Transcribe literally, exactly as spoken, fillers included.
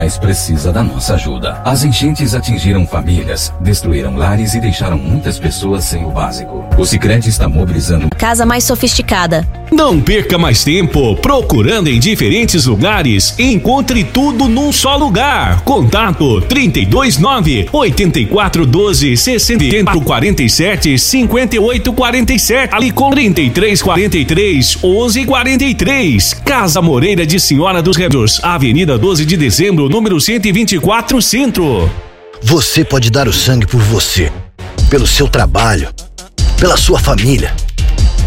mais precisa da nossa ajuda. As enchentes atingiram famílias, destruíram lares e deixaram muitas pessoas sem o básico. O Sicredi está mobilizando casa mais sofisticada. Não perca mais tempo procurando em diferentes lugares. Encontre tudo num só lugar. Contato trinta e dois nove, oitenta e quatro doze, sessenta e quarenta e sete, cinquenta e oito quarenta e sete. Ali com trinta e três quarenta e três, onze quarenta e três. Casa Moreira de Senhora dos Remédios, Avenida doze de Dezembro, número cento e vinte e quatro, Centro. Você pode dar o sangue por você, pelo seu trabalho, pela sua família.